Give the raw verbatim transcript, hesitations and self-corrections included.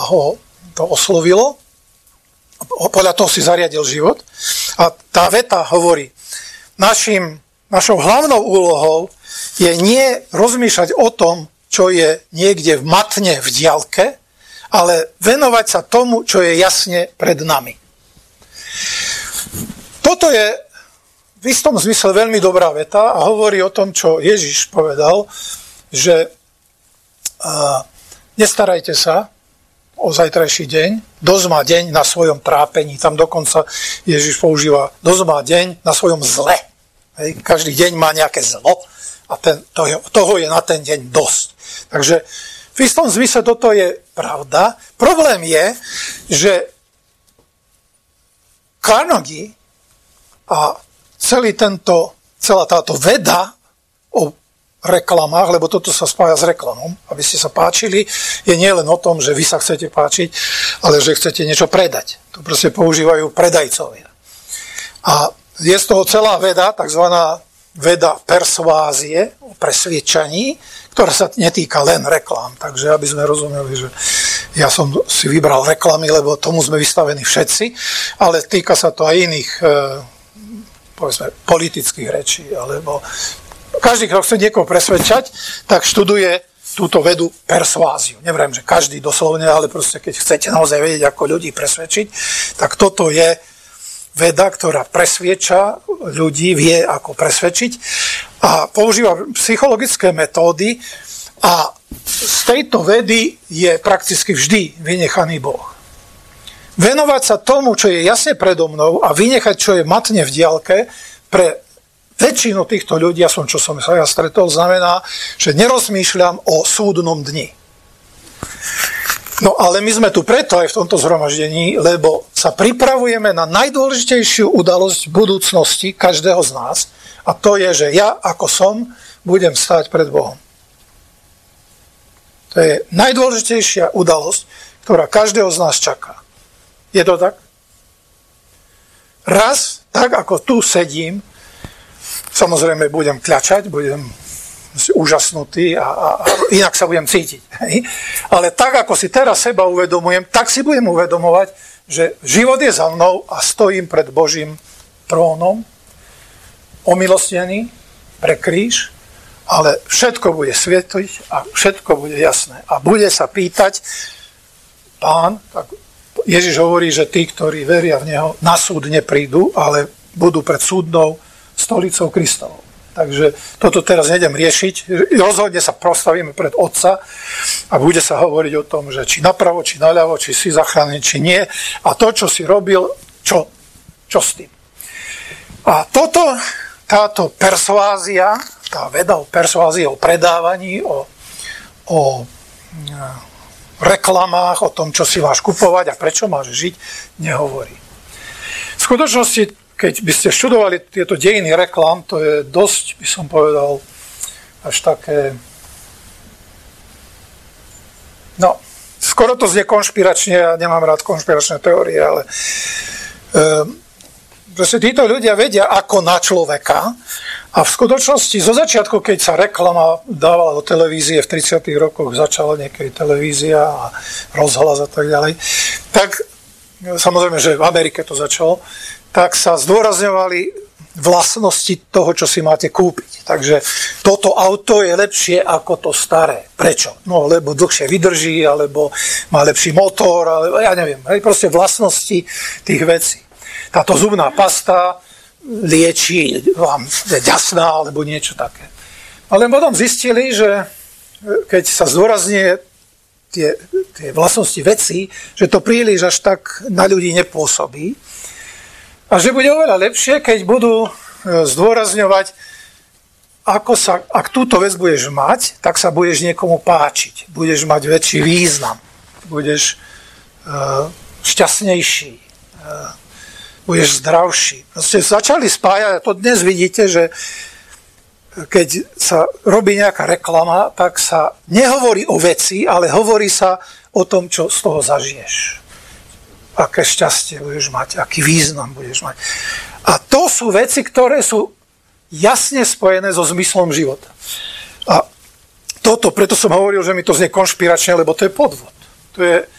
ho to oslovilo, podľa toho si zariadil život. A tá veta hovorí, našim, našou hlavnou úlohou je nie rozmýšľať o tom, čo je niekde v matne v diaľke, ale venovať sa tomu, čo je jasne pred nami. Toto je v istom zmysle veľmi dobrá veta a hovorí o tom, čo Ježiš povedal, že uh, nestarajte sa o zajtrajší deň, dosť má deň na svojom trápení. Tam dokonca Ježiš používa dosť má deň na svojom zle. Hej. Každý deň má nejaké zlo a ten, toho, toho je na ten deň dosť. Takže v istom zmysle toto je pravda. Problém je, že Carnegie a celý tento, celá táto veda o reklamách, lebo toto sa spája s reklamom, aby ste sa páčili, je nielen o tom, že vy sa chcete páčiť, ale že chcete niečo predať. To proste používajú predajcovia. A je z toho celá veda, takzvaná veda persvázie, o presviečaní, ktorá sa netýka len reklám. Takže aby sme rozumeli, že ja som si vybral reklamy, lebo tomu sme vystavení všetci, ale týka sa to aj iných povedzme, politických rečí, alebo každý, kto chce niekoho presvedčať, tak študuje túto vedu persváziu. Neviem, že každý doslovne, ale proste keď chcete naozaj vedieť, ako ľudí presvedčiť, tak toto je veda, ktorá presvieča ľudí, vie, ako presvedčiť a používa psychologické metódy a z tejto vedy je prakticky vždy vynechaný Boh. Venovať sa tomu, čo je jasne predo mnou a vynechať, čo je matne v diaľke, pre väčšinu týchto ľudí, ja som, čo som sa ja stretol, znamená, že nerozmýšľam o súdnom dni. No ale my sme tu preto aj v tomto zhromaždení, lebo sa pripravujeme na najdôležitejšiu udalosť v budúcnosti každého z nás a to je, že ja ako som budem stáť pred Bohom. To je najdôležitejšia udalosť, ktorá každého z nás čaká. Je to tak? Raz, tak ako tu sedím, samozrejme budem kľačať, budem úžasnutý a, a, a inak sa budem cítiť. Hej? Ale tak, ako si teraz seba uvedomujem, tak si budem uvedomovať, že život je za mnou a stojím pred Božím trónom, omilostnený pre kríž, ale všetko bude svietiť a všetko bude jasné. A bude sa pýtať Pán, tak Ježiš hovorí, že tí, ktorí veria v Neho, na súd neprídu, ale budú pred súdnou stolicou Kristovou. Takže toto teraz nejdem riešiť. Rozhodne sa postavíme pred Otca a bude sa hovoriť o tom, že či napravo, či naľavo, či si zachránený, či nie. A to, čo si robil, čo, čo s tým. A toto, táto persvázia, tá veda o persvázii, o predávaní, o, o reklamách, o tom, čo si máš kupovať a prečo máš žiť, nehovorí. V skutočnosti, keď by ste študovali tieto dejiny reklám, to je dosť, by som povedal, až také... No, skoro to znie konšpiračne, ja nemám rád konšpiračné teórie, ale um, proste títo ľudia vedia ako na človeka a v skutočnosti zo začiatku, keď sa reklama dávala do televízie, v tridsiatych rokoch začala niekedy televízia a rozhlas a tak ďalej, tak samozrejme, že v Amerike to začalo, tak sa zdôrazňovali vlastnosti toho, čo si máte kúpiť. Takže toto auto je lepšie ako to staré. Prečo? No, lebo dlhšie vydrží, alebo má lepší motor, alebo ja neviem. Proste vlastnosti tých vecí. Táto zubná pasta lieči vám ďasná, alebo niečo také. Ale potom zistili, že keď sa zdôrazňuje tie, tie vlastnosti vecí, že to príliš až tak na ľudí nepôsobí. A že bude oveľa lepšie, keď budú zdôrazňovať, ako sa, ak túto vec budeš mať, tak sa budeš niekomu páčiť. Budeš mať väčší význam. Budeš uh, šťastnejší. Uh, budeš zdravší. Proste začali spájať, a to dnes vidíte, že keď sa robí nejaká reklama, tak sa nehovorí o veci, ale hovorí sa o tom, čo z toho zažiješ. Aké šťastie budeš mať, aký význam budeš mať. A to sú veci, ktoré sú jasne spojené so zmyslom života. A toto, preto som hovoril, že mi to znie konšpiračne, lebo to je podvod. To je